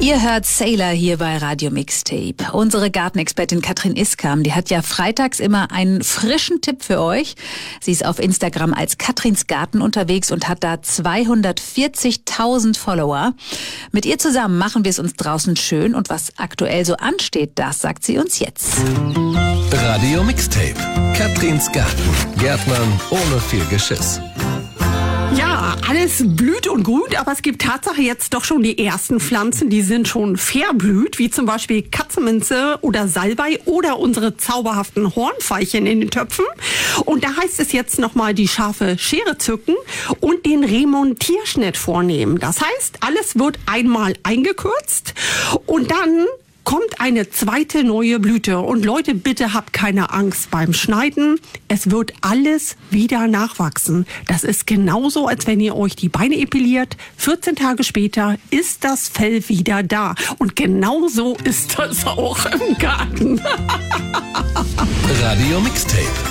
Ihr hört Sailor hier bei Radio Mixtape. Unsere Gartenexpertin Katrin Iskam, die hat ja freitags immer einen frischen Tipp für euch. Sie ist auf Instagram als Katrins Garten unterwegs und hat da 240.000 Follower. Mit ihr zusammen machen wir es uns draußen schön und was aktuell so ansteht, das sagt sie uns jetzt. Radio Mixtape. Katrins Garten. Gärtnern ohne viel Geschiss. Ja, alles blüht und grünt, aber es gibt Tatsache jetzt doch schon die ersten Pflanzen, die sind schon verblüht, wie zum Beispiel Katzenminze oder Salbei oder unsere zauberhaften Hornveilchen in den Töpfen. Und da heißt es jetzt nochmal die scharfe Schere zücken und den Remontierschnitt vornehmen. Das heißt, alles wird einmal eingekürzt und dann kommt eine zweite neue Blüte. Und Leute, bitte habt keine Angst beim Schneiden. Es wird alles wieder nachwachsen. Das ist genauso, als wenn ihr euch die Beine epiliert. 14 Tage später ist das Fell wieder da. Und genauso ist das auch im Garten. Radio Mixtape.